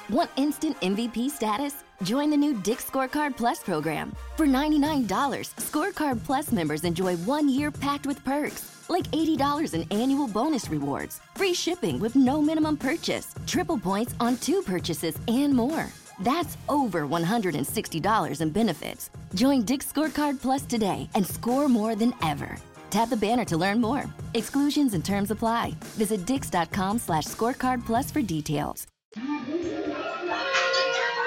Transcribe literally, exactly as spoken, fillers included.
Want instant M V P status? Join the new Dick's Scorecard Plus program. For ninety-nine dollars, Scorecard Plus members enjoy one year packed with perks, like eighty dollars in annual bonus rewards, free shipping with no minimum purchase, triple points on two purchases, and more. That's over one hundred sixty dollars in benefits. Join Dick's Scorecard Plus today and score more than ever. Tap the banner to learn more. Exclusions and terms apply. Visit dix.com slash scorecard plus for details.